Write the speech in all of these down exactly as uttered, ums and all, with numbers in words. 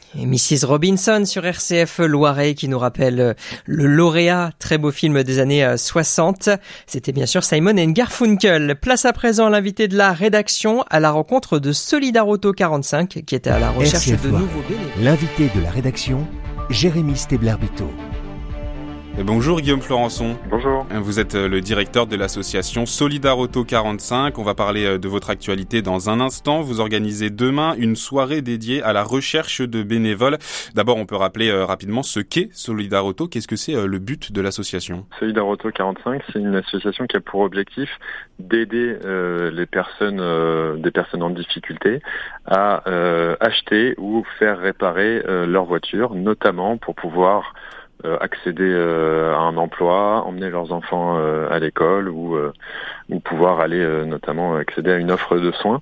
Et missus Robinson sur R C F Loiret qui nous rappelle le lauréat, très beau film des années soixante. C'était bien sûr Simon and Garfunkel. Place à présent l'invité de la rédaction à la rencontre de Solidarauto quarante-cinq qui était à la recherche R C F de nouveaux bénévoles. L'invité de la rédaction, Jérémy Stebler-Bito. Bonjour Guillaume Florençon. Bonjour. Vous êtes le directeur de l'association Solidarauto quarante-cinq. On va parler de votre actualité dans un instant. Vous organisez demain une soirée dédiée à la recherche de bénévoles. D'abord, on peut rappeler rapidement ce qu'est Solidarauto. Qu'est-ce que c'est le but de l'association ? Solidarauto quarante-cinq, c'est une association qui a pour objectif d'aider euh, les personnes, euh, des personnes en difficulté à euh, acheter ou faire réparer euh, leur voiture, notamment pour pouvoir Euh, accéder euh, à un emploi, emmener leurs enfants euh, à l'école ou, euh, ou pouvoir aller euh, notamment accéder à une offre de soins.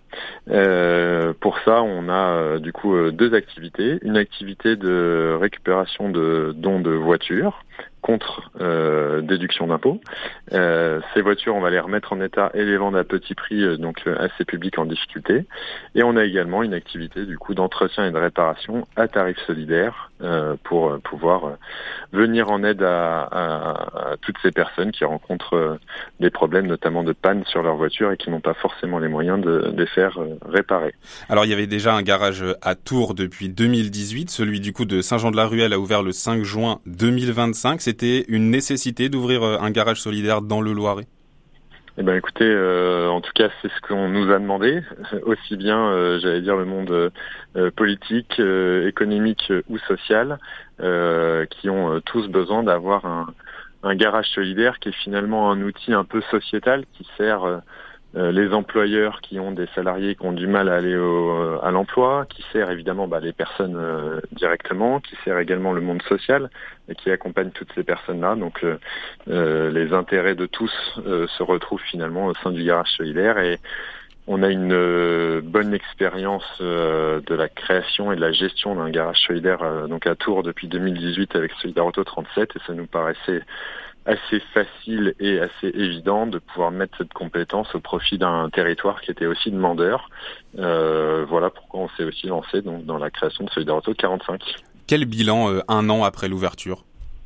Euh, pour ça, on a euh, du coup euh, deux activités. Une activité de récupération de dons de voitures contre euh, déduction d'impôts. Euh, ces voitures, on va les remettre en état et les vendre à petit prix, euh, donc à ces publics en difficulté. Et on a également une activité du coup d'entretien et de réparation à tarif solidaire euh, pour euh, pouvoir euh, venir en aide à, à, à toutes ces personnes qui rencontrent euh, des problèmes, notamment de panne sur leur voiture et qui n'ont pas forcément les moyens de, de les faire euh, réparer. Alors il y avait déjà un garage à Tours depuis deux mille dix-huit, celui du coup de Saint-Jean-de-la-Ruelle a ouvert le cinq juin deux mille vingt-cinq. C'était une nécessité d'ouvrir un garage solidaire dans le Loiret ? Eh ben écoutez, euh, en tout cas c'est ce qu'on nous a demandé, aussi bien euh, j'allais dire le monde euh, politique, euh, économique euh, ou social, euh, qui ont euh, tous besoin d'avoir un, un garage solidaire qui est finalement un outil un peu sociétal qui sert euh, les employeurs qui ont des salariés qui ont du mal à aller au, à l'emploi, qui sert évidemment bah, les personnes euh, directement, qui sert également le monde social et qui accompagne toutes ces personnes-là. Donc euh, euh, les intérêts de tous euh, se retrouvent finalement au sein du garage solidaire et on a une euh, bonne expérience euh, de la création et de la gestion d'un garage solidaire euh, donc à Tours depuis deux mille dix-huit avec Solidarauto trente-sept et ça nous paraissait assez facile et assez évident de pouvoir mettre cette compétence au profit d'un territoire qui était aussi demandeur. Euh, voilà pourquoi on s'est aussi lancé donc, dans la création de Solidarauto quarante-cinq. Quel bilan euh, un an après l'ouverture ?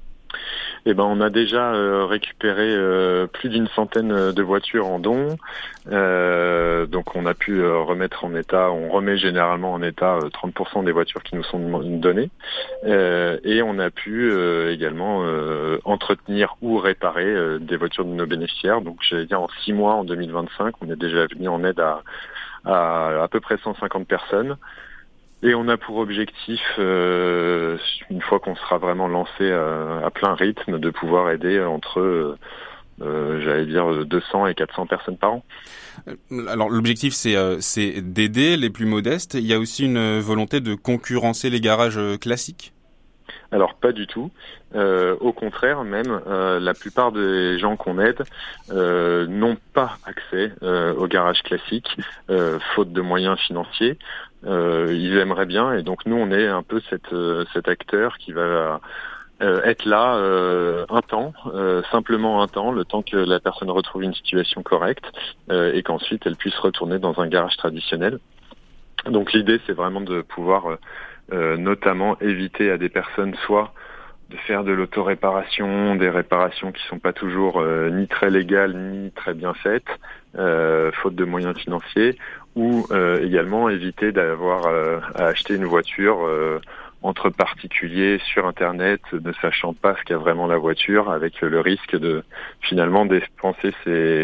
Eh ben, on a déjà euh, récupéré euh, plus d'une centaine de voitures en dons. Euh, donc, on a pu euh, remettre en état, on remet généralement en état euh, trente pour cent des voitures qui nous sont données. Euh, et on a pu euh, également euh, entretenir ou réparer euh, des voitures de nos bénéficiaires. Donc, j'allais dire en six mois, en deux mille vingt-cinq, on est déjà venu en aide à à, à peu près cent cinquante personnes. Et on a pour objectif, euh, une fois qu'on sera vraiment lancé euh, à plein rythme, de pouvoir aider entre, euh, euh, j'allais dire, deux cents et quatre cents personnes par an. Alors l'objectif, c'est, euh, c'est d'aider les plus modestes. Il y a aussi une volonté de concurrencer les garages classiques ? Alors pas du tout. Euh, au contraire, même euh, la plupart des gens qu'on aide euh, n'ont pas accès euh, au garage classique, euh, faute de moyens financiers. Euh, ils aimeraient bien, et donc nous on est un peu cette, euh, cet acteur qui va euh, être là euh, un temps, euh, simplement un temps, le temps que la personne retrouve une situation correcte euh, et qu'ensuite elle puisse retourner dans un garage traditionnel. Donc l'idée c'est vraiment de pouvoir euh, Euh, notamment éviter à des personnes soit de faire de l'autoréparation, des réparations qui sont pas toujours euh, ni très légales ni très bien faites, euh, faute de moyens financiers, ou euh, également éviter d'avoir euh, à acheter une voiture euh, entre particuliers sur Internet, ne sachant pas ce qu'a vraiment la voiture, avec le risque de finalement dépenser ses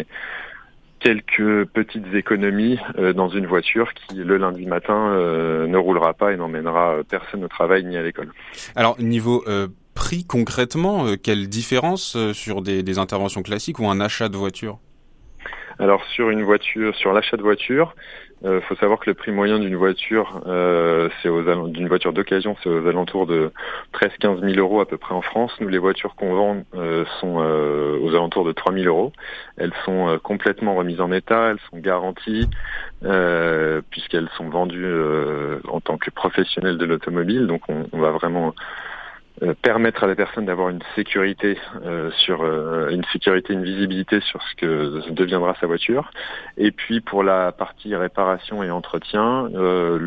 quelques petites économies euh, dans une voiture qui, le lundi matin, euh, ne roulera pas et n'emmènera personne au travail ni à l'école. Alors, niveau euh, prix, concrètement, euh, quelle différence euh, sur des, des interventions classiques ou un achat de voiture ? Alors, sur une voiture, sur l'achat de voiture, il euh, faut savoir que le prix moyen d'une voiture, euh, c'est aux al- d'une voiture d'occasion, c'est aux alentours de treize à quinze mille euros à peu près en France. Nous, les voitures qu'on vend euh, sont euh, aux alentours de trois mille euros. Elles sont euh, complètement remises en état, elles sont garanties, euh, puisqu'elles sont vendues euh, en tant que professionnels de l'automobile. Donc, on, on va vraiment Euh, permettre à la personne d'avoir une sécurité euh, sur euh, une sécurité, une visibilité sur ce que deviendra sa voiture. Et puis pour la partie réparation et entretien, euh, le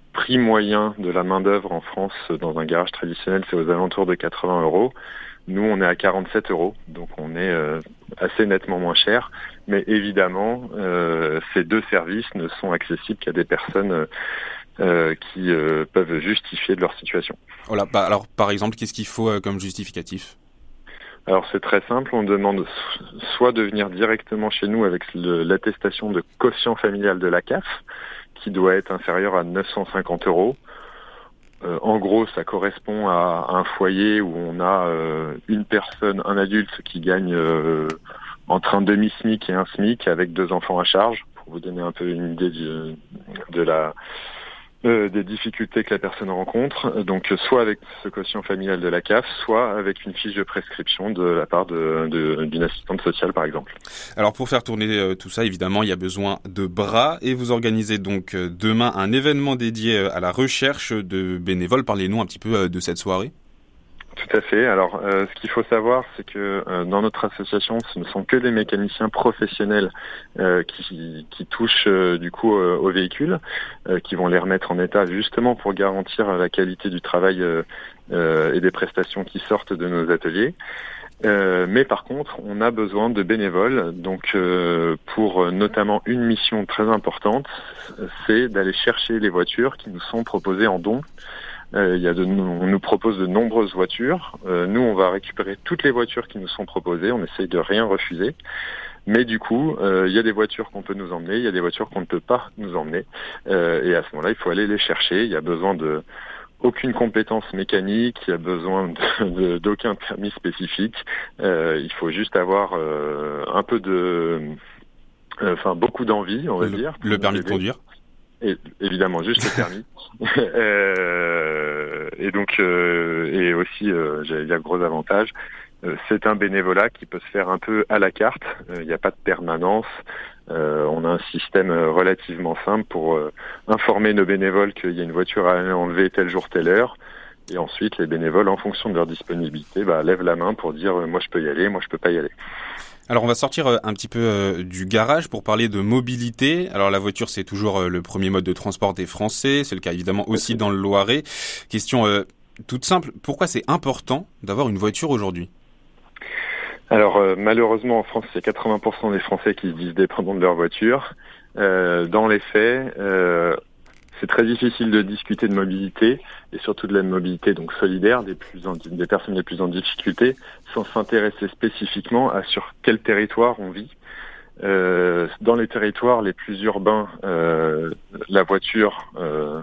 prix moyen de la main-d'œuvre en France dans un garage traditionnel, c'est aux alentours de quatre-vingts euros. Nous, on est à quarante-sept euros, donc on est euh, assez nettement moins cher. Mais évidemment, euh, ces deux services ne sont accessibles qu'à des personnes euh, qui euh, peuvent justifier de leur situation. Voilà, bah, alors, par exemple, qu'est-ce qu'il faut euh, comme justificatif ? Alors c'est très simple, on demande soit de venir directement chez nous avec le, l'attestation de quotient familial de la C A F, qui doit être inférieur à neuf cent cinquante euros. Euh, en gros, ça correspond à un foyer où on a euh, une personne, un adulte qui gagne euh, entre un demi-SMIC et un SMIC avec deux enfants à charge, pour vous donner un peu une idée du, de la euh, des difficultés que la personne rencontre. Donc, soit avec ce quotient familial de la C A F, soit avec une fiche de prescription de la part de, de, d'une assistante sociale, par exemple. Alors, pour faire tourner euh, tout ça, évidemment, il y a besoin de bras et vous organisez donc euh, demain un événement dédié euh, à la recherche de bénévoles. Parlez-nous un petit peu euh, de cette soirée. Tout à fait. Alors, euh, ce qu'il faut savoir, c'est que euh, dans notre association, ce ne sont que des mécaniciens professionnels euh, qui, qui touchent euh, du coup euh, aux véhicules, euh, qui vont les remettre en état justement pour garantir la qualité du travail euh, euh, et des prestations qui sortent de nos ateliers. Euh, mais par contre, on a besoin de bénévoles. Donc, euh, pour notamment une mission très importante, c'est d'aller chercher les voitures qui nous sont proposées en don. Euh, il y a de, on nous propose de nombreuses voitures. Euh, nous, on va récupérer toutes les voitures qui nous sont proposées. On essaye de rien refuser. Mais du coup, euh, il y a des voitures qu'on peut nous emmener, il y a des voitures qu'on ne peut pas nous emmener. Euh, et à ce moment-là, il faut aller les chercher. Il y a besoin de aucune compétence mécanique, il y a besoin de, de, d'aucun permis spécifique. Euh, il faut juste avoir euh, un peu de, euh, enfin beaucoup d'envie, on va le, dire. Le permis de conduire. Et, évidemment, juste le permis. euh, et donc, euh, et aussi, euh, j'allais dire gros avantage, euh, c'est un bénévolat qui peut se faire un peu à la carte. Il n'y a pas de permanence. Euh, on a un système relativement simple pour euh, informer nos bénévoles qu'il y a une voiture à enlever tel jour, telle heure. Et ensuite, les bénévoles, en fonction de leur disponibilité, bah, lèvent la main pour dire euh, moi je peux y aller, moi je peux pas y aller. Alors on va sortir un petit peu euh, du garage pour parler de mobilité. Alors la voiture c'est toujours euh, le premier mode de transport des Français, c'est le cas évidemment aussi dans le Loiret. Question euh, toute simple, pourquoi c'est important d'avoir une voiture aujourd'hui ? Alors euh, malheureusement en France c'est quatre-vingts pour cent des Français qui se disent dépendants de leur voiture. Euh, dans les faits, euh, c'est très difficile de discuter de mobilité et surtout de la mobilité donc solidaire des plus en, des personnes les plus en difficulté sans s'intéresser spécifiquement à sur quel territoire on vit. Euh, dans les territoires les plus urbains, euh, la voiture euh,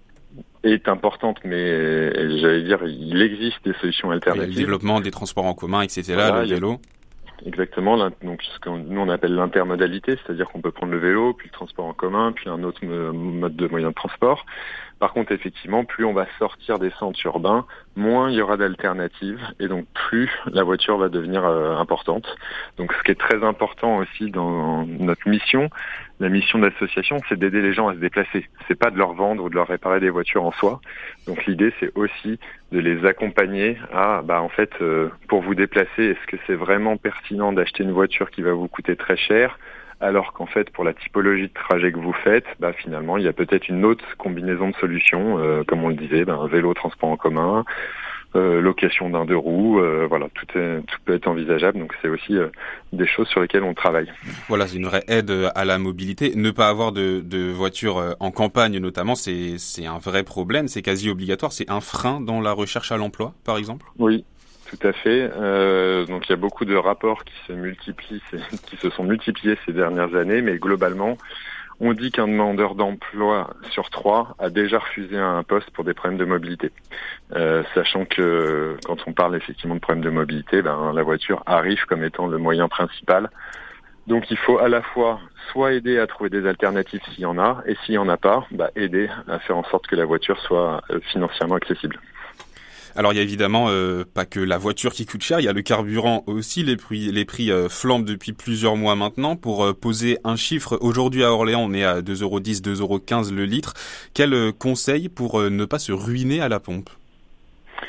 est importante, mais j'allais dire il existe des solutions alternatives. Le développement des transports en commun, et cetera. Voilà, le vélo. Exactement, donc ce que nous on appelle l'intermodalité, c'est-à-dire qu'on peut prendre le vélo, puis le transport en commun, puis un autre mode de moyen de transport. Par contre, effectivement, plus on va sortir des centres urbains, moins il y aura d'alternatives, et donc plus la voiture va devenir euh, importante. Donc ce qui est très important aussi dans notre mission, la mission de l'association, c'est d'aider les gens à se déplacer. C'est pas de leur vendre ou de leur réparer des voitures en soi. Donc l'idée, c'est aussi de les accompagner à, bah en fait, euh, pour vous déplacer, est-ce que c'est vraiment pertinent d'acheter une voiture qui va vous coûter très cher, alors qu'en fait, pour la typologie de trajet que vous faites, bah finalement, il y a peut-être une autre combinaison de solutions, euh, comme on le disait, bah, un vélo, transport en commun, euh, location d'un deux roues, euh, voilà, tout, est, tout peut être envisageable. Donc c'est aussi euh, des choses sur lesquelles on travaille. Voilà, c'est une vraie aide à la mobilité. Ne pas avoir de, de voiture en campagne, notamment, c'est, c'est un vrai problème. C'est quasi obligatoire. C'est un frein dans la recherche à l'emploi, par exemple. Oui. Tout à fait. Euh, donc il y a beaucoup de rapports qui se multiplient, qui se sont multipliés ces dernières années, mais globalement, on dit qu'un demandeur d'emploi sur trois a déjà refusé un poste pour des problèmes de mobilité. Euh, sachant que quand on parle effectivement de problèmes de mobilité, ben la voiture arrive comme étant le moyen principal. Donc il faut à la fois soit aider à trouver des alternatives s'il y en a, et s'il y en a pas, bah, aider à faire en sorte que la voiture soit financièrement accessible. Alors il y a évidemment euh, pas que la voiture qui coûte cher, il y a le carburant aussi, les prix, les prix euh, flambent depuis plusieurs mois maintenant. Pour euh, poser un chiffre, aujourd'hui à Orléans on est à deux euros dix, deux euros quinze le litre. Quel euh, conseil pour euh, ne pas se ruiner à la pompe ?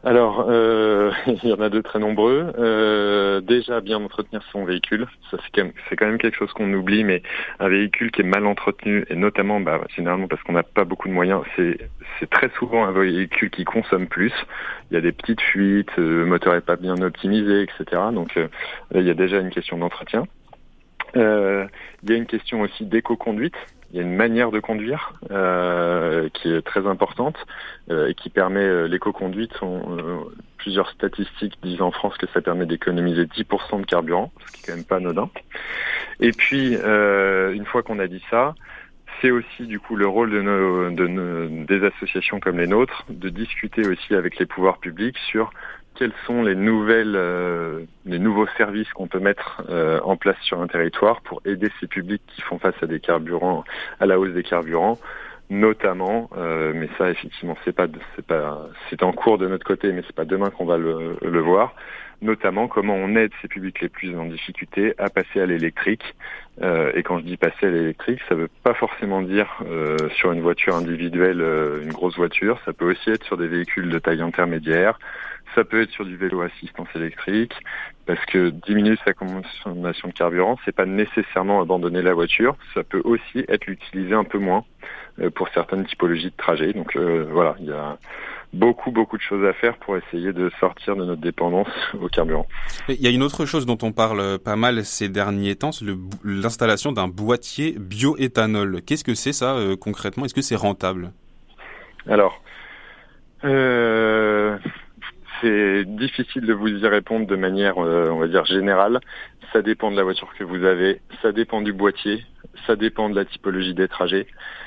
Alors, euh, il y en a de très nombreux. Euh, déjà, bien entretenir son véhicule. Ça, c'est quand même, c'est quand même quelque chose qu'on oublie, mais un véhicule qui est mal entretenu, et notamment, bah, généralement parce qu'on n'a pas beaucoup de moyens, c'est, c'est très souvent un véhicule qui consomme plus. Il y a des petites fuites, le moteur est pas bien optimisé, et cetera. Donc, euh, là, il y a déjà une question d'entretien. Euh, il y a une question aussi d'éco-conduite. Il y a une manière de conduire euh, qui est très importante euh, et qui permet euh, l'éco-conduite. On, euh, plusieurs statistiques disent en France que ça permet d'économiser dix pour cent de carburant, ce qui est quand même pas anodin. Et puis, euh, une fois qu'on a dit ça, c'est aussi du coup le rôle de nos, de nos, des associations comme les nôtres de discuter aussi avec les pouvoirs publics sur quels sont les nouvelles, euh, les nouveaux services qu'on peut mettre euh, en place sur un territoire pour aider ces publics qui font face à des carburants, à la hausse des carburants, notamment. Euh, mais ça, effectivement, c'est pas, c'est pas, c'est en cours de notre côté, mais c'est pas demain qu'on va le, le voir. Notamment comment on aide ces publics les plus en difficulté à passer à l'électrique. Euh, et quand je dis passer à l'électrique, ça veut pas forcément dire euh, sur une voiture individuelle, euh, une grosse voiture. Ça peut aussi être sur des véhicules de taille intermédiaire. Ça peut être sur du vélo à assistance électrique, parce que diminuer sa consommation de carburant, c'est pas nécessairement abandonner la voiture. Ça peut aussi être l'utiliser un peu moins euh, pour certaines typologies de trajets. Donc euh, voilà, il y a beaucoup, beaucoup de choses à faire pour essayer de sortir de notre dépendance au carburant. Il y a une autre chose dont on parle pas mal ces derniers temps, c'est le, l'installation d'un boîtier bioéthanol. Qu'est-ce que c'est ça euh, concrètement ? Est-ce que c'est rentable ? Alors, euh, c'est difficile de vous y répondre de manière, euh, on va dire, générale. Ça dépend de la voiture que vous avez, ça dépend du boîtier, ça dépend de la typologie des trajets.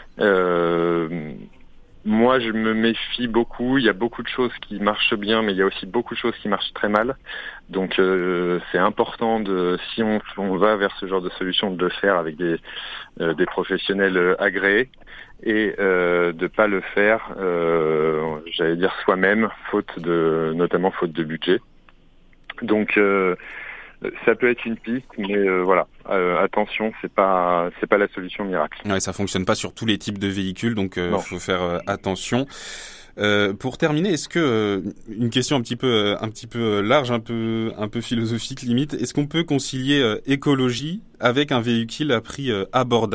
Euh, Moi, je me méfie beaucoup. Il y a beaucoup de choses qui marchent bien, mais il y a aussi beaucoup de choses qui marchent très mal. Donc, euh, c'est important de, si on, on va vers ce genre de solution, de le faire avec des, euh, des professionnels agréés et euh, de pas le faire, euh, j'allais dire soi-même, faute de, notamment faute de budget. Donc, euh, ça peut être une piste, mais euh, voilà, euh, attention, c'est pas c'est pas la solution miracle. Ouais, ça fonctionne pas sur tous les types de véhicules, donc il euh, faut faire euh, attention. Euh, pour terminer, est-ce que euh, une question un petit peu euh, un petit peu large, un peu un peu philosophique limite, est-ce qu'on peut concilier euh, écologie avec un véhicule à prix euh, abordable ?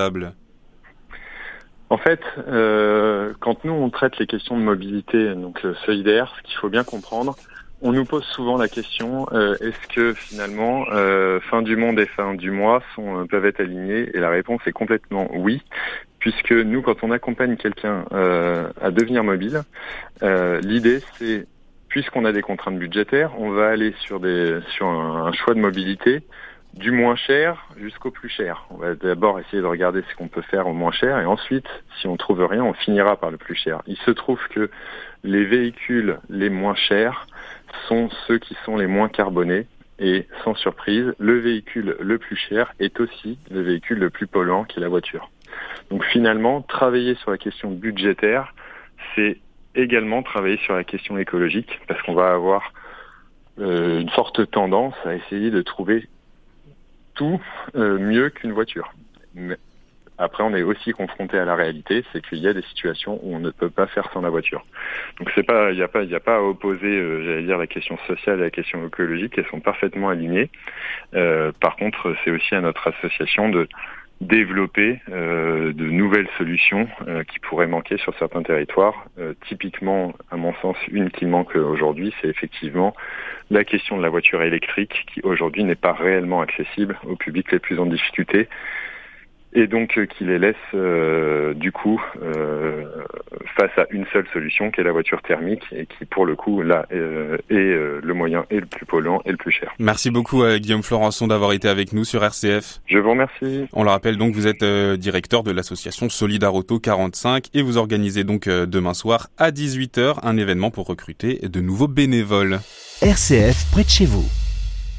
En fait, euh, quand nous on traite les questions de mobilité donc euh, solidaire, ce qu'il faut bien comprendre, on nous pose souvent la question euh, est-ce que finalement euh, fin du monde et fin du mois sont, euh, peuvent être alignés ? Et la réponse est complètement oui, puisque nous, quand on accompagne quelqu'un euh, à devenir mobile, euh, l'idée c'est, puisqu'on a des contraintes budgétaires, on va aller sur des sur un, un choix de mobilité du moins cher jusqu'au plus cher. On va d'abord essayer de regarder ce qu'on peut faire au moins cher, et ensuite, si on trouve rien, on finira par le plus cher. Il se trouve que les véhicules les moins chers sont ceux qui sont les moins carbonés, et sans surprise, le véhicule le plus cher est aussi le véhicule le plus polluant, qui est la voiture. Donc finalement, travailler sur la question budgétaire, c'est également travailler sur la question écologique, parce qu'on va avoir euh, une forte tendance à essayer de trouver tout euh, mieux qu'une voiture. Mais après, on est aussi confronté à la réalité, c'est qu'il y a des situations où on ne peut pas faire sans la voiture. Donc c'est pas, il n'y a pas, il n'y a pas à opposer, euh, j'allais dire, la question sociale et la question écologique, elles sont parfaitement alignées. Euh, par contre, c'est aussi à notre association de développer euh, de nouvelles solutions euh, qui pourraient manquer sur certains territoires. Euh, typiquement, à mon sens, une qui manque aujourd'hui, c'est effectivement la question de la voiture électrique, qui aujourd'hui n'est pas réellement accessible aux publics les plus en difficulté, et donc euh, qui les laisse euh, du coup euh, face à une seule solution, qui est la voiture thermique, et qui pour le coup là euh, est euh, le moyen et le plus polluant et le plus cher. Merci beaucoup euh, Guillaume Florençon d'avoir été avec nous sur R C F. Je vous remercie. On le rappelle donc, vous êtes euh, directeur de l'association Solidarauto quarante-cinq et vous organisez donc euh, demain soir à dix-huit heures un événement pour recruter de nouveaux bénévoles. R C F près de chez vous.